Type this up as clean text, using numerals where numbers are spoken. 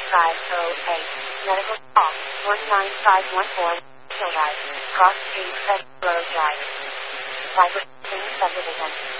Medical call 19514 Hill Drive, Cross Street, Federal Drive. Vibrant Subdivision.